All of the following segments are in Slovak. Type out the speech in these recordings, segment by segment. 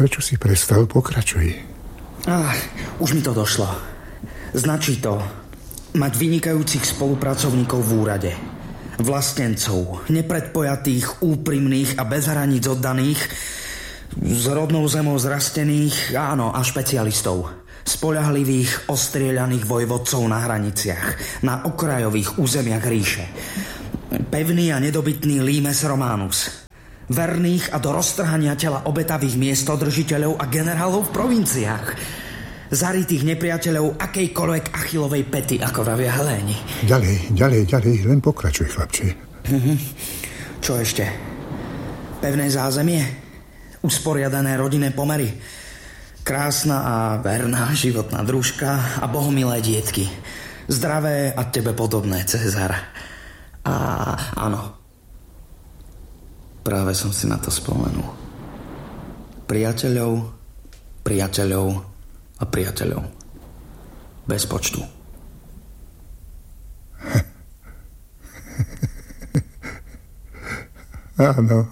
Prečo si prestal? Pokračuj. Už mi to došlo. Značí to mať vynikajúcich spolupracovníkov v úrade. Vlastencov, nepredpojatých, úprimných a bez hraníc oddaných, s rodnou zemou zrastených, áno, a špecialistov. Spoľahlivých, ostrieľaných vojvodcov na hraniciach, na okrajových územiach ríše. Pevný a nedobytný limes Romanus. Verných a do roztrhania tela obetavých miestodržiteľov a generálov v provinciách. Zaritých nepriateľov akejkoľvek Achillovej pety, ako vravia Heléni. Ďalej, len pokračuj, chlapče. Čo ešte? Pevné zázemie? Usporiadané rodinné pomery? Krásna a verná životná družka a bohomilé dietky. Zdravé a tebe podobné, Cezar. A áno. Práve som si na to spomenul. Priateľov a priateľov. Bez počtu. Áno.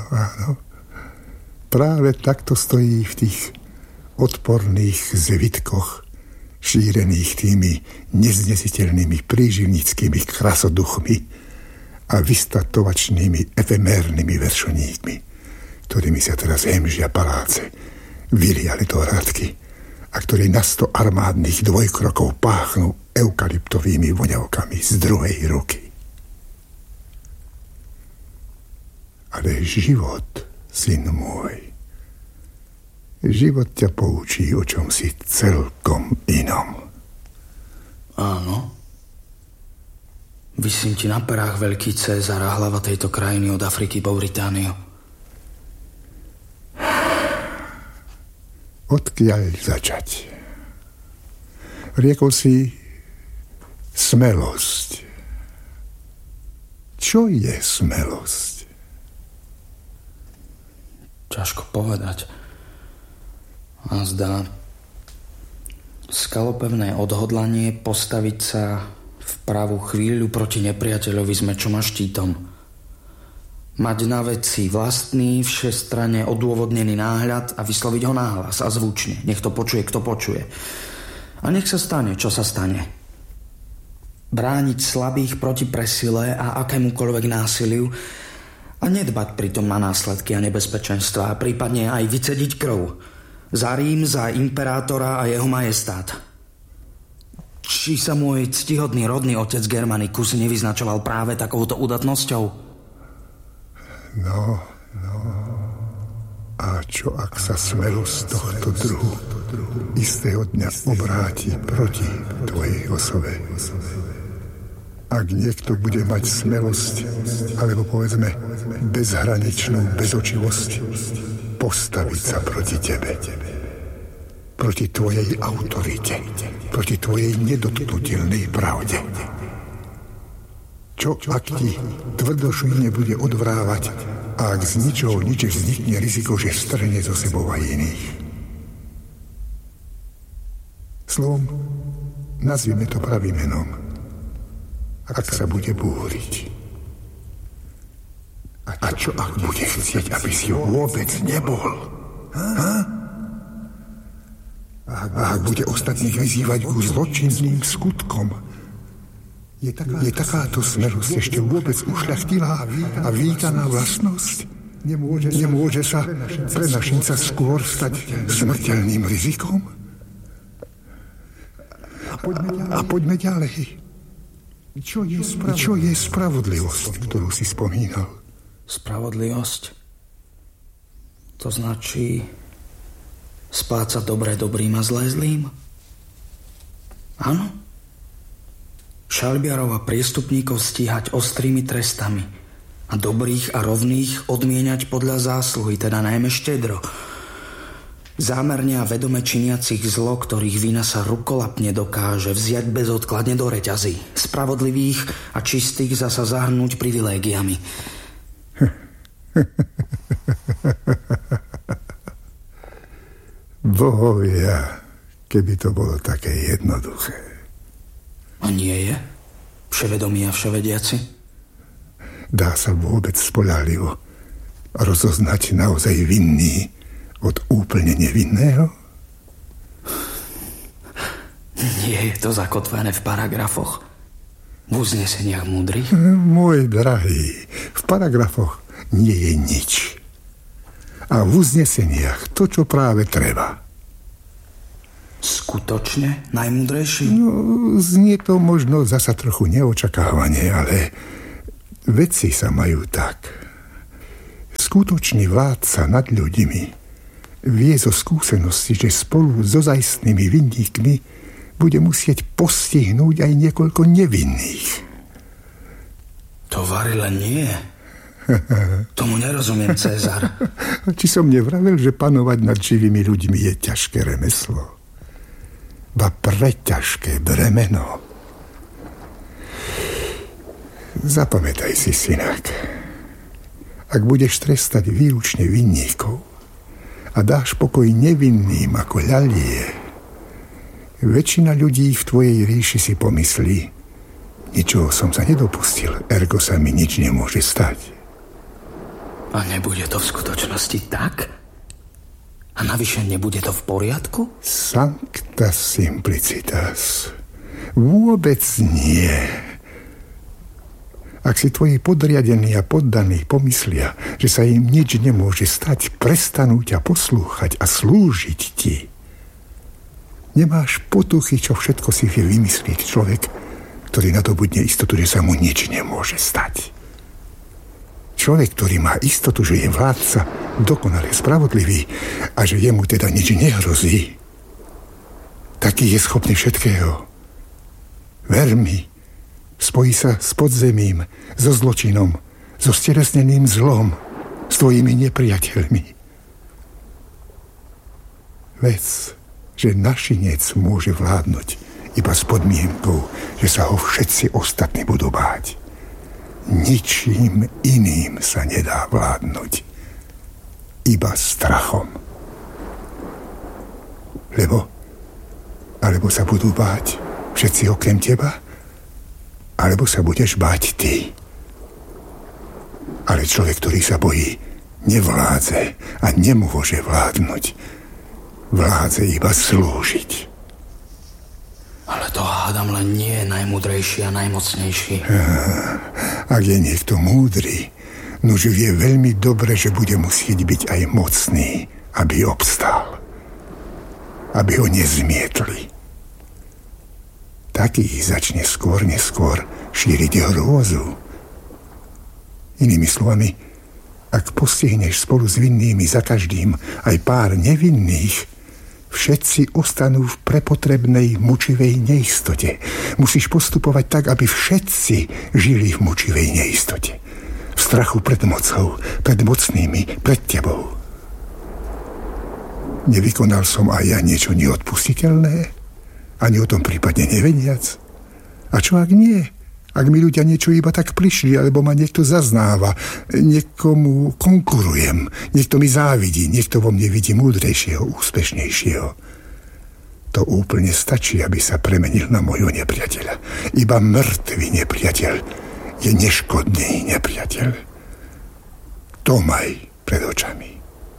Práve takto stojí v tých odporných zvitkoch, šírených tými neznesiteľnými príživníckymi krasoduchmi a vystatovačnými efemérnymi veršoníkmi, ktorými sa teraz hemžia paláce, vyliali do hradky a ktorí na 100 armádnych dvojkrokov páchnú eukalyptovými voňavkami z druhej ruky. Ale život, syn môj, život ťa poučí o čomsi celkom inom. Áno. Vysím ti na perách veľký Cézar a hlava tejto krajiny od Afriky po Britániu. Odkiaľ začať? Riekol si smelosť. Čo je smelosť? Ťažko povedať. A zdá skalopevné odhodlanie postaviť sa v pravú chvíľu proti nepriateľovi s mečom a štítom. Mať na veci vlastný, všestranne odôvodnený náhľad a vysloviť ho nahlas a zvučne. Nech to počuje, kto počuje. A nech sa stane, čo sa stane. Brániť slabých proti presile a akémukoľvek násiliu a nedbať pritom na následky a nebezpečenstva a prípadne aj vycediť krv. Za Rím, za imperátora a jeho majestát. Či sa môj ctihodný rodný otec Germanicus nevyznačoval práve takouto udatnosťou? No. A čo ak sa smelosť tohto druhu istého dňa obráti proti tvojej osobe? Ak niekto bude mať smelosť, alebo povedzme bezhraničnú bezočivosť, postaviť sa proti tebe, proti tvojej autorite, proti tvojej nedotknutelnej pravde. Čo ak ti tvrdošíjne bude odvrávať a ak z ničoho nič vznikne riziko, že strhne zo sebou aj iných? Slovom, nazvime to pravým menom. Ak sa bude búriť. A čo ak bude chcieť, aby si vôbec nebol? A ak bude ostatných vyzývať ku zločinným skutkom? Je takáto smelosť ešte vôbec ušľachtilá a vítaná vlastnosť? Nemôže sa pre našinca skôr stať smrteľným rizikom? A poďme ďalej. Čo je spravodlivosť, ktorú si spomínal? Spravodlivosť? To značí splácať dobré dobrým a zlé zlým? Áno? Šalbiarov a priestupníkov stíhať ostrými trestami a dobrých a rovných odmieniať podľa zásluhy, teda najmä štedro. Zámerne a vedome činiacich zlo, ktorých vina sa rukolapne dokáže vziať bezodkladne do reťazí. Spravodlivých a čistých zasa zahrnúť privilégiami. Bohovia, keby to bolo také jednoduché. A nie je? Vševedomí a vševediaci? Dá sa vôbec spoľahlivo rozoznať naozaj vinný Od úplne nevinného? Nie je to zakotvené v paragrafoch, v uzneseniach múdrych? Môj drahý, v paragrafoch nie je nič. A v uzneseniach to, čo práve treba. Skutočne najmúdrejší? No, znie to možno zasa trochu neočakávanie, ale veci sa majú tak. Skutočný vládca nad ľuďmi vie zo skúsenosti, že spolu so zaistnými vinníkmi bude musieť postihnúť aj niekoľko nevinných. To varile nie. Tomu nerozumiem, Cezar. Či som nevravel, že panovať nad živými ľuďmi je ťažké remeslo? Ba preťažké bremeno. Zapamätaj si, synak. Ak budeš trestať výlučne vinníkov a dáš pokoj nevinným ako ľalie, väčšina ľudí v tvojej ríši si pomyslí, ničoho som sa nedopustil, ergo sa mi nič nemôže stať. A nebude to v skutočnosti tak? A navyše nebude to v poriadku? Sancta simplicitas. Vôbec nie. Ak si tvoji podriadení a poddaní pomyslia, že sa im nič nemôže stať, prestanú ťa poslúchať a slúžiť ti. Nemáš potuchy, čo všetko si vie vymyslieť človek, ktorý nadobudne istotu, že sa mu nič nemôže stať. Človek, ktorý má istotu, že je vládca dokonale spravodlivý a že jemu teda nič nehrozí, taký je schopný všetkého. Ver mi, spojí sa s podzemím, so zločinom, so stelesneným zlom, s tvojimi nepriateľmi. Vec, že našinec môže vládnuť iba s podmienkou, že sa ho všetci ostatní budú báť. Ničím iným sa nedá vládnuť. Iba strachom. Alebo sa budú báť všetci okrem teba, alebo sa budeš báť ty. Ale človek, ktorý sa bojí, nevládze a nemôže vládnuť. Vládze iba slúžiť. Ale to hádam len nie je najmúdrejší a najmocnejší. Ak je niekto múdry, nož vie veľmi dobre, že bude musieť byť aj mocný, aby obstál. Aby ho nezmietli. Taký začne skôr neskôr šíriť hrôzu. Inými slovami, ak postihneš spolu s vinnými za každým aj pár nevinných, všetci ostanú v prepotrebnej mučivej neistote. Musíš postupovať tak, aby všetci žili v mučivej neistote. V strachu pred mocou, pred mocnými, pred tebou. Nevykonal som aj ja niečo neodpustiteľné? Ani o tom prípadne nevediac? A čo ak nie? Ak mi ľudia niečo iba tak prišli, alebo ma niekto zaznáva, niekomu konkurujem, niekto mi závidí, niekto vo mne vidí múdrejšieho, úspešnejšieho. To úplne stačí, aby sa premenil na môjho nepriateľa. Iba mŕtvý nepriateľ je neškodný nepriateľ. To maj pred očami.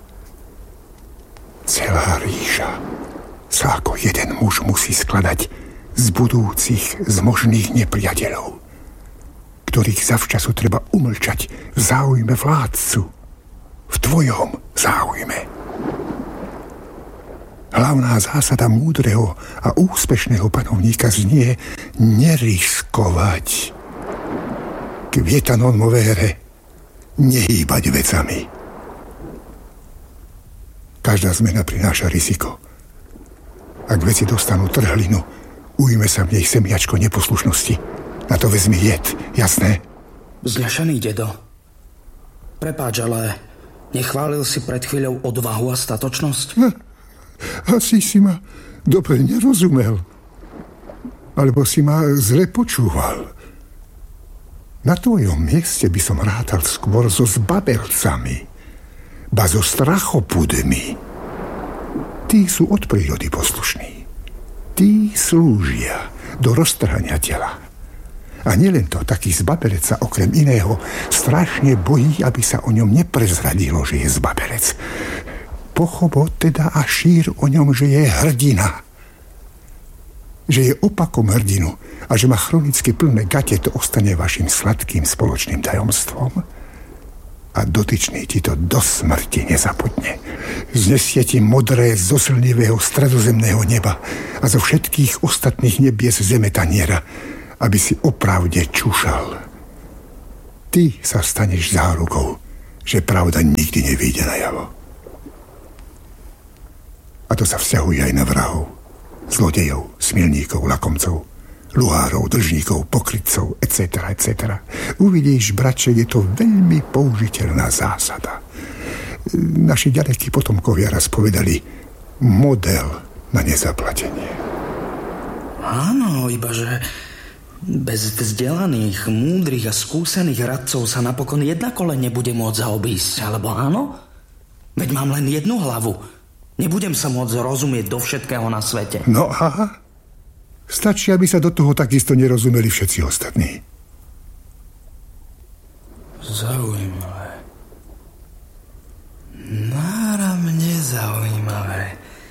Celá ríša sa ako jeden muž musí skladať z budúcich, z možných nepriateľov, ktorých zavčasu treba umlčať v záujme vládcu, v tvojom záujme. Hlavná zásada múdreho a úspešného panovníka znie neriskovať. Quieta non movere, nehýbať vecami. Každá zmena prináša riziko. Ak veci dostanú trhlinu, ujme sa v nej semiačko neposlušnosti. Na to vezmi jed, jasné? Vznešený dedo, prepáč, ale nechválil si pred chvíľou odvahu a statočnosť? Asi si ma dobre nerozumel. Alebo si ma zle počúval. Na tvojom mieste by som rátal skôr so zbabelcami, ba so strachopudmi. Tí sú od prírody poslušní. Tí slúžia do roztrhania tela. A nielen to, taký zbabelec sa okrem iného strašne bojí, aby sa o ňom neprezradilo, že je zbabelec. pochopo teda a šír o ňom, že je hrdina. Že je opakom hrdinu a že má chronicky plné gate, to ostane vašim sladkým spoločným tajomstvom. A dotyčný ti to do smrti nezapodne. Znesie ti modré zo slnivého stredozemného neba a zo všetkých ostatných nebies zeme taniera, aby si opravde čušal. Ty sa staneš zárukou, že pravda nikdy nevyjde najavo. A to sa vzťahuje aj na vrahov, zlodejov, smilníkov, lakomcov, luhárov, dlžníkov, pokrytcov, etc., etc. Uvidíš, bratče, je to veľmi použiteľná zásada. Naši ďalekí potomkovia raz povedali model na nezaplatenie. Áno, ibaže bez vzdelaných, múdrych a skúsených radcov sa napokon jedna koleň nebude môcť zaobísť, alebo áno? Veď mám len jednu hlavu. Nebudem sa môcť rozumieť do všetkého na svete. No aha. Stačí, aby sa do toho takisto nerozumeli všetci ostatní. Zaujímavé. Náramne zaujímavé.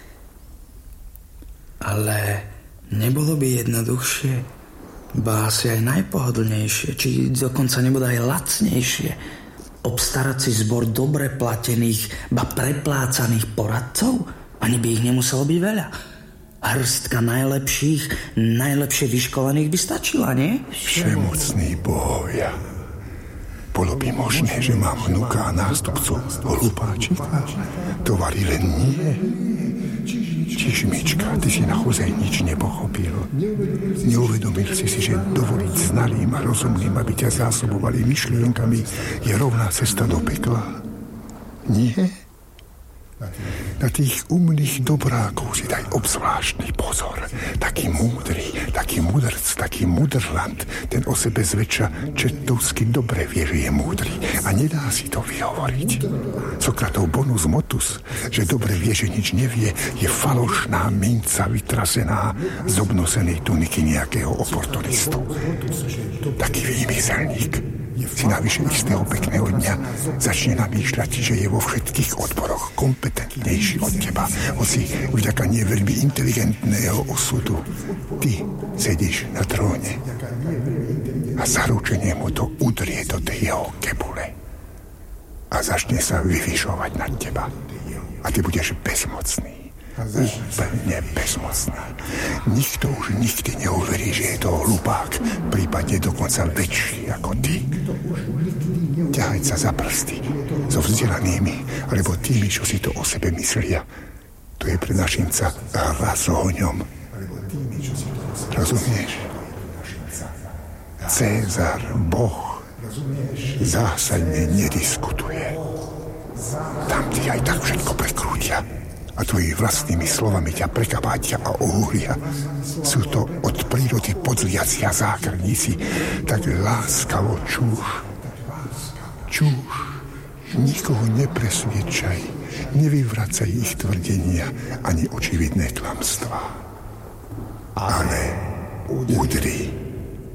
Ale nebolo by jednoduchšie, ba asi aj najpohodlnejšie, či dokonca nebude aj lacnejšie, obstarať si zbor dobre platených, ba preplácaných poradcov? Ani by ich nemuselo byť veľa. Hrstka najlepšie vyškolených by stačila, nie? Všemocný bohovia. Bolo by možné, že mám vnuka a nástupcu hlupáčika? Tovary len nie. Čižmička, ty si naozaj nič nepochopil. Neuvedomil si, že dovoliť znalým a rozumným, aby ťa zásobovali myšlienkami, je rovná cesta do pekla? Nie? Na tých umných dobrákov si daj obzvláštny pozor. Taký múdry, taký mudrc, taký mudrland, ten o sebe zväčša čertovsky dobre vie, že je múdry a nedá si to vyhovoriť. Sokratov bonus motus, že dobre vie, že nič nevie, je falošná minca vytrasená z obnosenej tuniky nejakého oportunistu. Taký výmyselník si navyše istého pekného dňa začne namýšľať, že je vo všetkých odboroch kompetentnejší od teba, hoci vďaka nie veľmi inteligentného osudu. Ty sedíš na tróne a zaručenie mu to udrie do tej jeho kebule a začne sa vyvyšovať nad teba a ty budeš bezmocný. Úplne bezmocný. Nikto už nikdy neuverí, že je to hlupák, prípadne dokonca väčší ako ty. Ťahať sa za prsty so vzdelanými, alebo tými, čo si to o sebe myslia. To je pre našinca hra s ohňom. Rozumieš? Cézar, Boh, zásadne nediskutuje. Tam ti aj tak všetko prekrútia. A tvoji vlastnými slovami ťa prekabátia a ohúria. Sú to od prírody podzliaci a zákrníci, tak láskavo čúš. Nikoho nepresviedčaj, nevyvracaj ich tvrdenia ani očividné klamstvá. Ale udri.